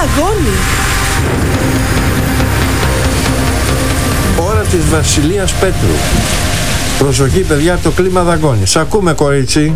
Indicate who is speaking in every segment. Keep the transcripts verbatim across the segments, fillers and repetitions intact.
Speaker 1: δαγκώνει.
Speaker 2: Ώρα της Βασιλείας Πέτρου. Προσοχή παιδιά, το κλίμα δαγκώνει. Σ' ακούμε κορίτσι.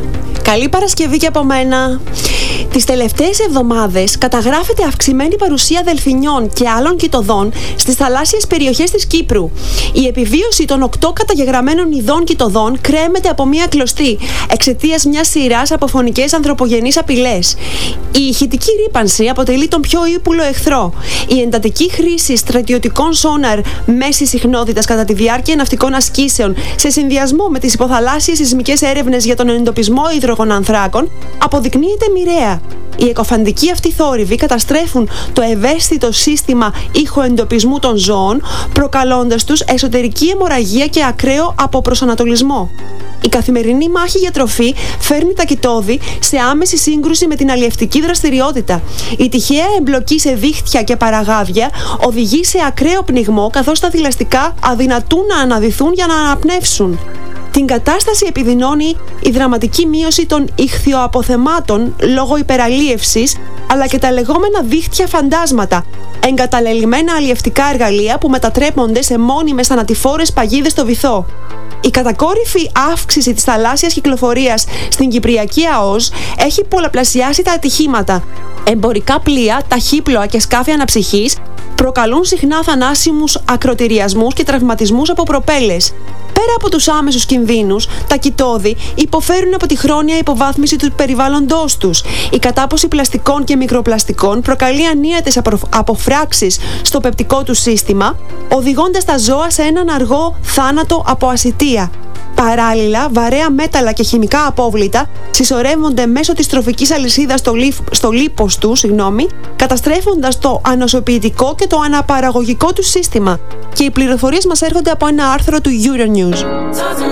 Speaker 1: Καλή Παρασκευή και από μένα. Τις τελευταίες εβδομάδες καταγράφεται αυξημένη παρουσία δελφινιών και άλλων κητωδών στις θαλάσσιες περιοχές της Κύπρου. Η επιβίωση των οκτώ καταγεγραμμένων ειδών κητωδών κρέμεται από μία κλωστή εξαιτίας μιας σειράς από φωνικές ανθρωπογενείς απειλές. Η ηχητική ρύπανση αποτελεί τον πιο ύπουλο εχθρό. Η εντατική χρήση στρατιωτικών σόναρ μέσης συχνότητας κατά τη διάρκεια ναυτικών ασκήσεων, σε συνδυασμό με τις υποθαλάσσιες σεισμικές έρευνες για τον εντοπισμό υδρογονανθράκων, αποδεικνύεται μοιραία. Οι εκοφαντικοί αυτοί θόρυβοι καταστρέφουν το ευαίσθητο σύστημα ήχοεντοπισμού των ζώων, προκαλώντας τους εσωτερική αιμορραγία και ακραίο αποπροσανατολισμό. Η καθημερινή μάχη για τροφή φέρνει τα κητώδη σε άμεση σύγκρουση με την αλλιευτική δραστηριότητα. Η τυχαία εμπλοκή σε δίχτυα και παραγάδια οδηγεί σε ακραίο πνιγμό, καθώς τα θηλαστικά αδυνατούν να αναδυθούν για να αναπνεύσουν. Την κατάσταση επιδεινώνει η δραματική μείωση των ιχθυοαποθεμάτων λόγω υπεραλίευσης, αλλά και τα λεγόμενα δίχτυα φαντάσματα, εγκαταλελειμμένα αλλιευτικά εργαλεία που μετατρέπονται σε μόνιμες θανατηφόρες παγίδες στο βυθό. Η κατακόρυφη αύξηση της θαλάσσιας κυκλοφορίας στην Κυπριακή ΑΟΣ έχει πολλαπλασιάσει τα ατυχήματα. Εμπορικά πλοία, ταχύπλοα και σκάφη αναψυχής προκαλούν συχνά θανάσιμους ακροτηριασμούς και τραυματισμούς από προπέλες. Πέρα από τους άμεσους κινδύνους, τα κητώδη υποφέρουν από τη χρόνια υποβάθμιση του περιβάλλοντός τους. Η κατάποση πλαστικών και μικροπλαστικών προκαλεί ανίατες αποφράξεις στο πεπτικό του σύστημα, οδηγώντας τα ζώα σε έναν αργό θάνατο από ασιτεία. Παράλληλα, βαρέα μέταλλα και χημικά απόβλητα συσσωρεύονται μέσω της τροφικής αλυσίδας στο, λίπ, στο λίπος του, συγγνώμη, καταστρέφοντας το ανοσοποιητικό και το αναπαραγωγικό του σύστημα. Και οι πληροφορίες μας έρχονται από ένα άρθρο του Euronews.